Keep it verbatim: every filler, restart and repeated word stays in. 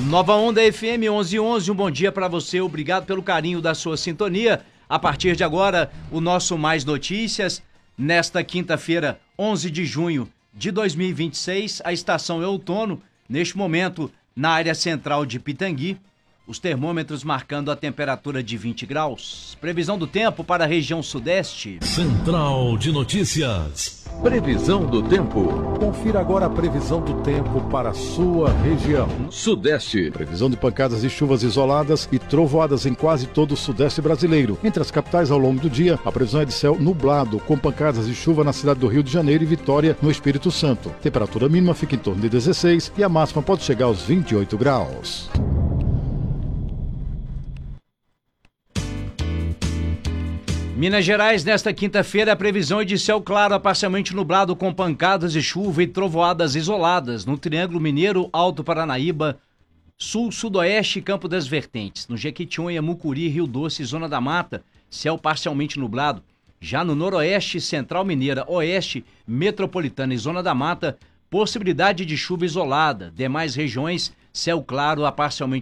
Nova Onda F M onze onze, um bom dia para você, obrigado pelo carinho da sua sintonia. A partir de agora, o nosso Mais Notícias, nesta quinta-feira, onze de junho de dois mil e vinte e seis, a estação é outono, neste momento, na área central de Pitangui, os termômetros marcando a temperatura de vinte graus. Previsão do tempo para a região sudeste. Central de Notícias. Previsão do tempo. Confira agora a previsão do tempo para a sua região. Sudeste. Previsão de pancadas de chuvas isoladas e trovoadas em quase todo o sudeste brasileiro. Entre as capitais ao longo do dia, a previsão é de céu nublado, com pancadas de chuva na cidade do Rio de Janeiro e Vitória, no Espírito Santo. Temperatura mínima fica em torno de dezesseis e a máxima pode chegar aos vinte e oito graus. Minas Gerais, nesta quinta-feira, a previsão é de céu claro a parcialmente nublado com pancadas de chuva e trovoadas isoladas no Triângulo Mineiro, Alto Paranaíba, Sul, Sudoeste e Campo das Vertentes. No Jequitinhonha, Mucuri, Rio Doce e Zona da Mata, céu parcialmente nublado. Já no Noroeste, Central Mineira, Oeste, Metropolitana e Zona da Mata, possibilidade de chuva isolada. Demais regiões, céu claro a parcialmente